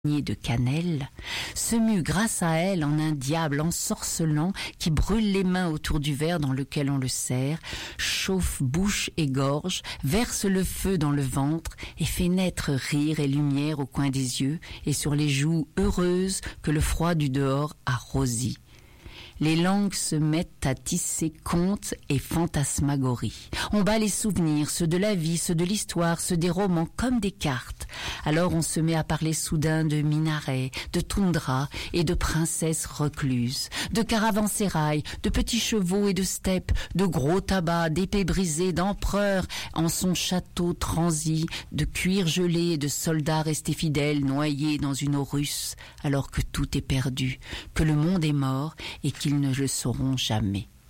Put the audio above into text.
de cannelle, se mue grâce à elle en un diable ensorcelant qui brûle les mains autour du verre dans lequel on le sert, chauffe bouche et gorge, verse le feu dans le ventre et fait naître rire et lumière au coin des yeux et sur les joues heureuses que le froid du dehors arrosit. Les langues se mettent à tisser contes et fantasmagories. On bat les souvenirs, ceux de la vie, ceux de l'histoire, ceux des romans, comme des cartes. Alors on se met à parler soudain de minarets, de toundra et de princesses recluses, de caravansérail, de petits chevaux et de steppes, de gros tabac, d'épées brisées, d'empereurs en son château transi, de cuir gelé et de soldats restés fidèles noyés dans une eau russe, alors que tout est perdu, que le monde est mort et qu'ils ne le sauront jamais.